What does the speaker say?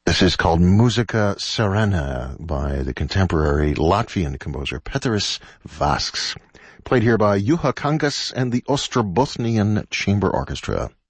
This is called Musica Serena by the contemporary Latvian composer Pēteris Vasks, played here by Juha Kangas and the Ostrobothnian Chamber Orchestra.